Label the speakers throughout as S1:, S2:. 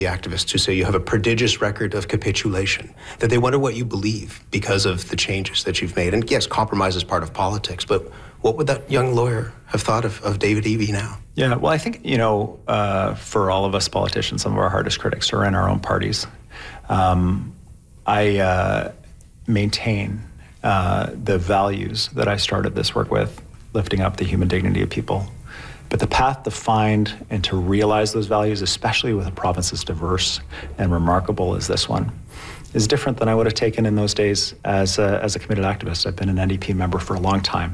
S1: The activists who say you have a prodigious record of capitulation, that they wonder what you believe because of the changes that you've made. And yes, compromise is part of politics, but what would that young lawyer have thought of David Eby now?
S2: Yeah, well, I think, for all of us politicians, some of our hardest critics are in our own parties. I maintain the values that I started this work with, lifting up the human dignity of people. But the path to find and to realize those values, especially with a province as diverse and remarkable as this one, is different than I would have taken in those days as a committed activist. I've been an NDP member for a long time.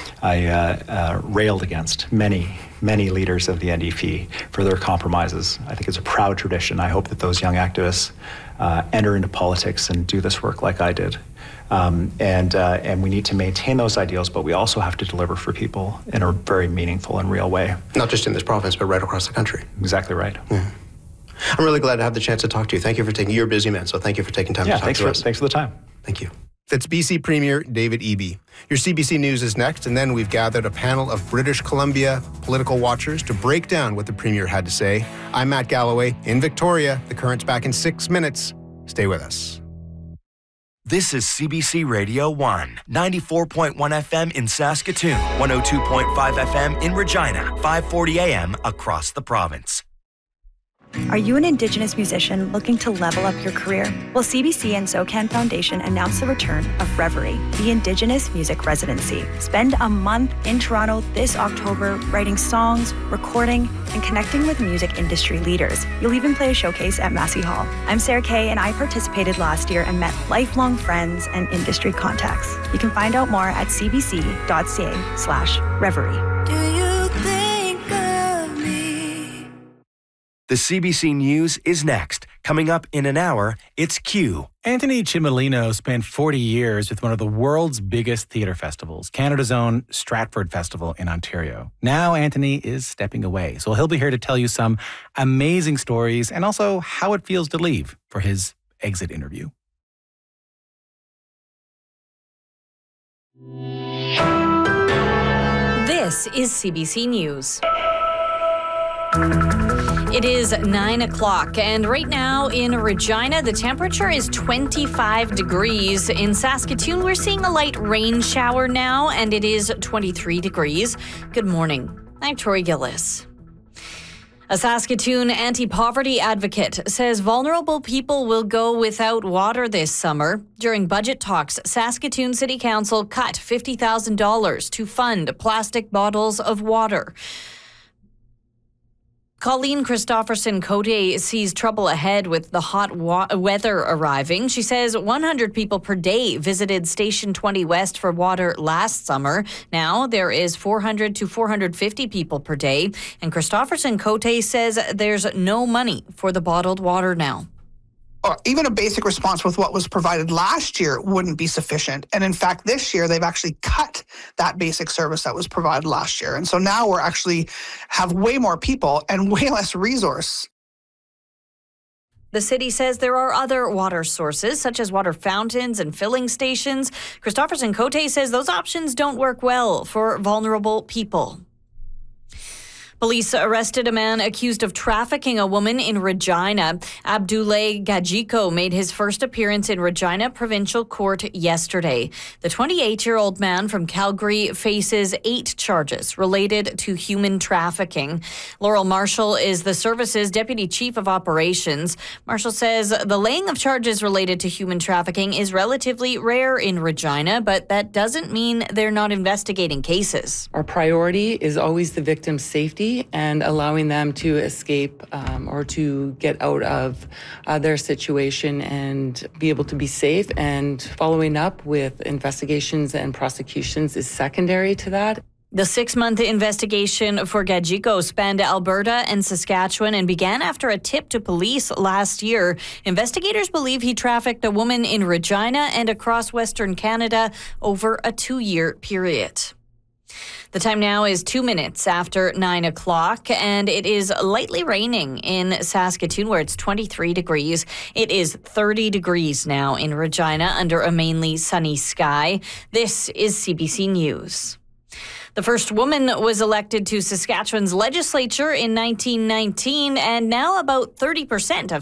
S2: I railed against many leaders of the NDP for their compromises. I think it's a proud tradition. I hope that those young activists enter into politics and do this work like I did. And we need to maintain those ideals, but we also have to deliver for people in a very meaningful and real way.
S1: Not just in this province, but right across the country.
S2: Exactly right.
S1: Yeah. I'm really glad to have the chance to talk to you. Thank you for you're a busy man, so thank you for taking time to talk to us.
S2: Thanks for the time.
S1: Thank you. That's BC Premier David Eby. Your CBC News is next, and then we've gathered a panel of British Columbia political watchers to break down what the Premier had to say. I'm Matt Galloway in Victoria. The Current's back in 6 minutes. Stay with us.
S3: This is CBC Radio 1, 94.1 FM in Saskatoon, 102.5 FM in Regina, 540 AM across the province.
S4: Are you an Indigenous musician looking to level up your career? Well, CBC and SOCAN Foundation announce the return of Reverie, the Indigenous Music Residency. Spend a month in Toronto this October writing songs, recording, and connecting with music industry leaders. You'll even play a showcase at Massey Hall. I'm Sarah Kay, and I participated last year and met lifelong friends and industry contacts. You can find out more at cbc.ca/reverie.
S5: Do you think of me?
S3: The CBC News is next. Coming up in an hour, it's Q.
S6: Anthony Cimolino spent 40 years with one of the world's biggest theatre festivals, Canada's own Stratford Festival in Ontario. Now Anthony is stepping away, so he'll be here to tell you some amazing stories and also how it feels to leave for his exit interview.
S7: This is CBC News. It is 9 o'clock, and right now in Regina, the temperature is 25 degrees. In Saskatoon, we're seeing a light rain shower now, and it is 23 degrees. Good morning. I'm Tori Gillis. A Saskatoon anti-poverty advocate says vulnerable people will go without water this summer. During budget talks, Saskatoon City Council cut $50,000 to fund plastic bottles of water. Colleen Christopherson-Cote sees trouble ahead with the hot weather arriving. She says 100 people per day visited Station 20 West for water last summer. Now there is 400 to 450 people per day. And Christopherson-Cote says there's no money for the bottled water now.
S8: Even a basic response with what was provided last year wouldn't be sufficient. And in fact, this year, they've actually cut that basic service that was provided last year. And so now we're actually have way more people and way less resource.
S7: The city says there are other water sources, such as water fountains and filling stations. Christopherson-Cote says those options don't work well for vulnerable people. Police arrested a man accused of trafficking a woman in Regina. Abdoulaye Gadjiko made his first appearance in Regina Provincial Court yesterday. The 28-year-old man from Calgary faces 8 charges related to human trafficking. Laurel Marshall is the service's deputy chief of operations. Marshall says the laying of charges related to human trafficking is relatively rare in Regina, but that doesn't mean they're not investigating cases.
S9: Our priority is always the victim's safety and allowing them to escape or to get out of their situation and be able to be safe. And following up with investigations and prosecutions is secondary to that.
S7: The 6-month investigation for Gadjiko spanned Alberta and Saskatchewan and began after a tip to police last year. Investigators believe he trafficked a woman in Regina and across Western Canada over a 2-year period. The time now is 2 minutes after 9 o'clock, and it is lightly raining in Saskatoon, where it's 23 degrees. It is 30 degrees now in Regina under a mainly sunny sky. This is CBC News. The first woman was elected to Saskatchewan's legislature in 1919, and now about 30% of